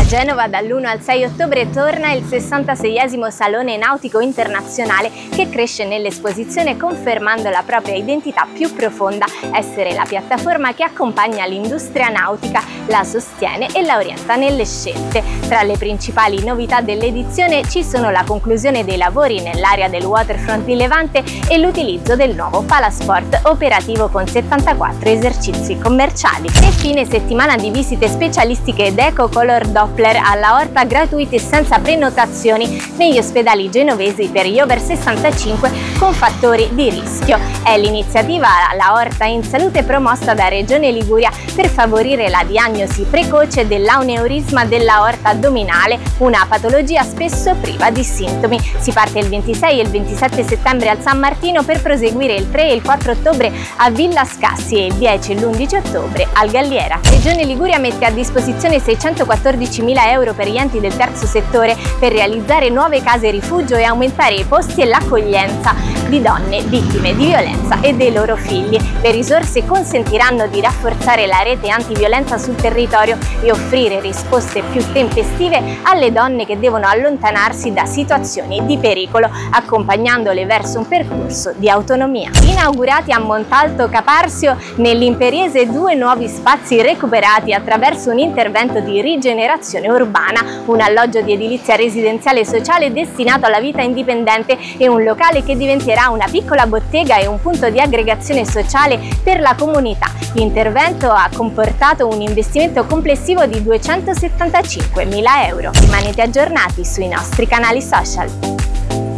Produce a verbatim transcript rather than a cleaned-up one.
Genova dall'uno al sei ottobre torna il sessantaseiesimo Salone Nautico Internazionale, che cresce nell'esposizione confermando la propria identità più profonda, essere la piattaforma che accompagna l'industria nautica, la sostiene e la orienta nelle scelte. Tra le principali novità dell'edizione ci sono la conclusione dei lavori nell'area del waterfront di Levante e l'utilizzo del nuovo Palasport operativo con settantaquattro esercizi commerciali. E fine settimana di visite specialistiche ed Eco Color Doppler alla Orta gratuite e senza prenotazioni negli ospedali genovesi per gli over sessantacinque con fattori di rischio. È l'iniziativa La Orta in Salute promossa da Regione Liguria per favorire la diagnosi precoce dell'aneurisma dell'aorta addominale, una patologia spesso priva di sintomi. Si parte il ventisei e il ventisette settembre al San Martino per proseguire il tre e il quattro ottobre a Villa Scassi e il dieci e l'undici ottobre al Galliera. Regione Liguria mette a disposizione seicentoquattordicimila euro per gli enti del terzo settore per realizzare nuove case rifugio e aumentare i posti e l'accoglienza di donne vittime di violenza e dei loro figli. Le risorse consentiranno di rafforzare la rete antiviolenza sul territorio e offrire risposte più tempestive alle donne che devono allontanarsi da situazioni di pericolo, accompagnandole verso un percorso di autonomia. Inaugurati a Montalto Caparsio, nell'Imperiese, due nuovi spazi recuperati attraverso un intervento di rigenerazione urbana, un alloggio di edilizia residenziale sociale destinato alla vita indipendente e un locale che diventerà una piccola bottega e un punto di aggregazione sociale per la comunità. L'intervento ha comportato un investimento complessivo di duecentosettantacinquemila euro. Rimanete aggiornati sui nostri canali social.